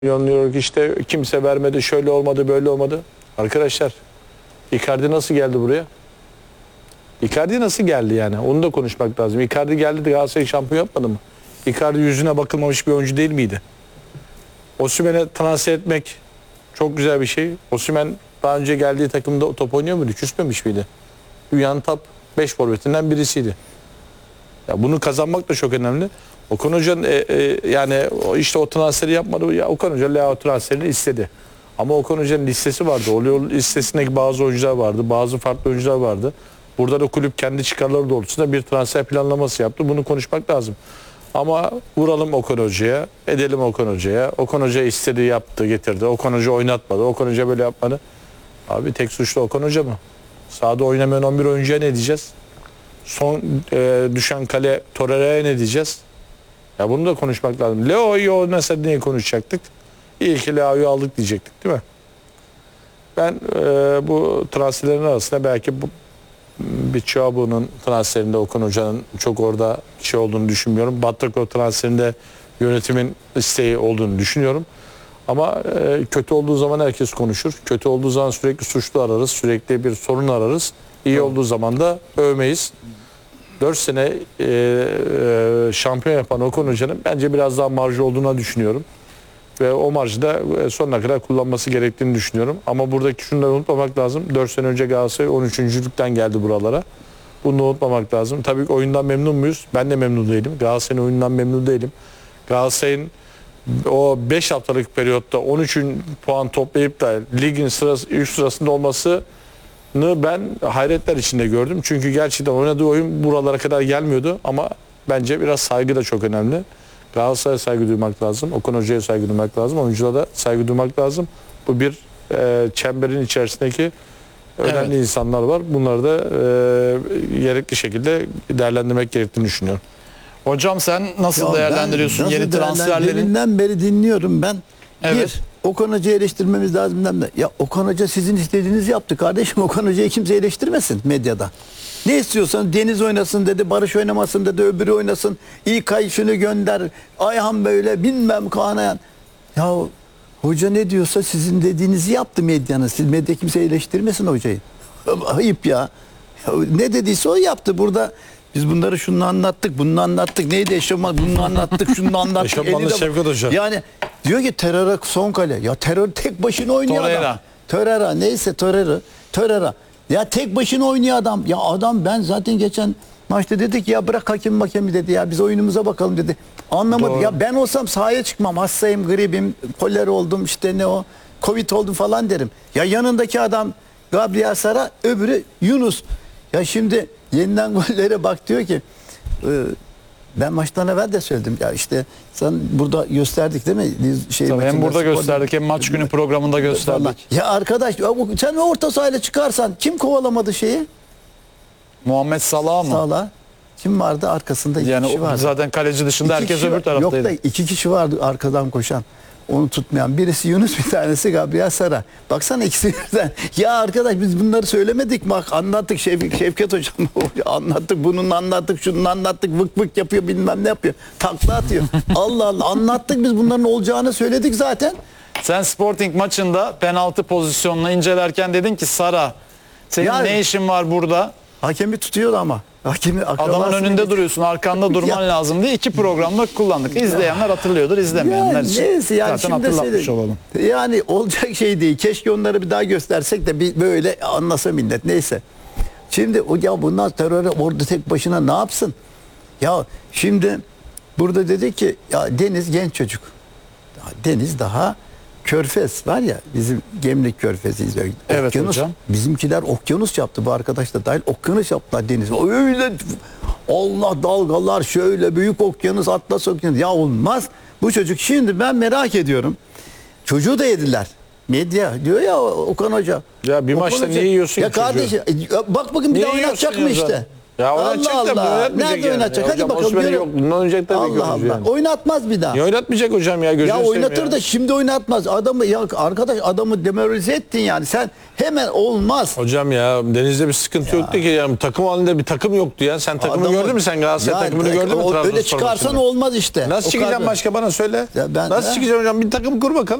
Yorumluyor ki işte kimse vermedi, şöyle olmadı, böyle olmadı. Arkadaşlar, Icardi nasıl geldi buraya? Icardi nasıl geldi yani? Onu da konuşmak lazım. Icardi geldi de Galatasaray şampiyon yapmadı mı? Icardi yüzüne bakılmamış bir oyuncu değil miydi? Osimhen'e transfer etmek çok güzel bir şey. Osimhen daha önce geldiği takımda top oynuyor muydu? Küsmemiş miydi? Dünyanın top 5 forvetinden birisiydi. Ya bunu kazanmak da çok önemli. Okan Hoca'nın yani işte o transferi yapmadı. Ya Okan Hoca Leao transferini istedi. Ama Okan Hoca'nın listesi vardı. O listesindeki bazı oyuncular vardı. Bazı farklı oyuncular vardı. Burada da kulüp kendi çıkarları doğrultusunda bir transfer planlaması yaptı. Bunu konuşmak lazım. Ama vuralım Okan Hoca'ya, edelim Okan Hoca'ya. Okan Hoca istediği yaptı, getirdi. Okan Hoca oynatmadı. Okan Hoca böyle yapmadı. Abi tek suçlu Okan Hoca mı? Sahada oynamayan 11 oyuncuya ne diyeceğiz? Son düşen kale Torreira'ya ne diyeceğiz? Ya bunu da konuşmak lazım. Leo'yu oynasa niye konuşacaktık? İyi ki Leo'yu aldık diyecektik, değil mi? Ben bu transferlerin arasında belki bu Bichoua'nın transferinde Okan Hoca'nın çok orada şey olduğunu düşünmüyorum. Batrako transferinde yönetimin isteği olduğunu düşünüyorum. Ama kötü olduğu zaman herkes konuşur. Kötü olduğu zaman sürekli suçlu ararız. Sürekli bir sorun ararız. İyi olduğu zaman da övmeyiz. 4 sene şampiyon yapan Okan Hoca'nın bence biraz daha marjı olduğunu düşünüyorum. Ve o marjı da sonuna kadar kullanması gerektiğini düşünüyorum. Ama buradaki şunu da unutmamak lazım. 4 sene önce Galatasaray 13.lükten geldi buralara. Bunu unutmamak lazım. Tabii ki oyundan memnun muyuz? Ben de memnun değilim. Galatasaray'ın oyundan memnun değilim. Galatasaray'ın o 5 haftalık periyotta 13 puan toplayıp da ligin üst sırasında olması ben hayretler içinde gördüm. Çünkü gerçekten oynadığı oyun buralara kadar gelmiyordu ama bence biraz saygı da çok önemli. Galatasaray'a saygı duymak lazım. Okan Hoca'ya saygı duymak lazım. Oyunculara da saygı duymak lazım. Bu bir çemberin içerisindeki önemli insanlar var. Bunları da gerekli şekilde değerlendirmek gerektiğini düşünüyorum. Hocam sen nasıl değerlendiriyorsun yeni transferlerin? Deminden beri dinliyorum ben. Evet. Okan Hoca'yı eleştirmemiz lazım. Ya Okan Hoca sizin istediğinizi yaptı kardeşim. Okan Hoca'yı kimse eleştirmesin medyada. Ne istiyorsan Deniz oynasın dedi, Barış oynamasın dedi, öbürü oynasın. İlkay şunu gönder, Ayhan böyle bilmem Kanayan. Ya hoca ne diyorsa sizin dediğinizi yaptı medyanın. Siz medya kimse eleştirmesin hocayı. Ayıp ya. Ya ne dediyse o yaptı. Burada biz bunları şunu anlattık, bunu anlattık. Neydi eşofman? Bunu anlattık, şunu anlattık. Eşofmanlı Şevket Hoca. Yani diyor ki teröre son kale. Ya terör tek başına oynuyor Torreira. adam. Torreira neyse Torreira. Ya tek başına oynuyor adam. Ya adam ben zaten geçen maçta dedik ya bırak hakemi dedi ya biz oyunumuza bakalım dedi. Anlamadı. Doğru. Ya ben olsam sahaya çıkmam. Hastayım, gribim, koller oldum işte ne o Covid oldum falan derim. Ya yanındaki adam Gabriel Sara öbürü Yunus. Ya şimdi yeniden gollere bak diyor ki ben maçtan evvel de söyledim ya işte sen burada gösterdik değil mi? Tabii hem burada gösterdik hem maç günü programında gösterdik. Ya arkadaş sen orta sahayla çıkarsan kim kovalamadı şeyi? Muhammed Salah mı? Salah. Kim vardı arkasında? Yani kişi vardı. zaten kaleci dışında İki herkes kişi öbür var. taraftaydı. Yok da 2 kişi vardı arkadan koşan. Onu tutmayan. Birisi Yunus, bir tanesi Gabriel Sara. Baksana ikisi birden. Ya arkadaş biz bunları söylemedik mi? Bak anlattık Şevket Hocam. Anlattık bunun anlattık şunun anlattık. Vık vık yapıyor bilmem ne yapıyor. Takla atıyor. Allah Allah anlattık biz bunların olacağını söyledik zaten. Sen Sporting maçında penaltı pozisyonunu incelerken dedin ki Sara senin Yani- ne işin var burada? Hakemi tutuyordu ama. Hakemi Adamın önünde duruyorsun, arkanda durman lazım diye 2 programda kullandık. İzleyenler hatırlıyordur, izlemeyenler için neyse yani zaten şimdi hatırlatmış olalım. Yani olacak şey değil. Keşke onları bir daha göstersek de bir böyle anlasa millet. Neyse. Şimdi ya bunlar teröre orada tek başına ne yapsın? Ya şimdi burada dedi ki ya Deniz genç çocuk. Ya Deniz daha Körfez var ya bizim Gemlik Körfezi'yiz. Evet Okyanus, hocam. bizimkiler okyanus yaptı bu arkadaş da dahil okyanus yaptılar deniz. Öyle Allah dalgalar şöyle büyük okyanus Atlas okyanus. Ya olmaz. Bu çocuk şimdi ben merak ediyorum. Çocuğu da yediler. Medya diyor ya Okan Hoca. Ya bir Okan maçta Hoca, niye yiyorsun ya ki çocuğu? kardeşim bak bakın bir Niye daha oynatacak mı yiyorsun ya işte? Ya oynatacak Allah da Allah. oynatmayacak Nerede oynatacak? Ya Hadi hocam, bakalım. Osimhen'i görelim. yok. Bundan oynayacak tabii Allah görürüz Allah. yani. Oynatmaz bir daha. Niye oynatmayacak hocam ya? Ya Gözünü seveyim oynatır ya. da şimdi oynatmaz. Adamı ya arkadaş adamı demoralize ettin yani. Sen hemen olmaz. Hocam ya Deniz'de bir sıkıntı yoktu ki. Yani takım halinde bir takım yoktu ya. Sen takımı Adamı- gördün mü sen? Galatasaray Ya, takımını gördün mü? Öyle Trabzonspor çıkarsan maçında? olmaz işte. Nasıl O çıkacağım kadar. başka bana söyle. Ya ben- Nasıl ha? çıkacağım hocam? Bir takım kur bakalım.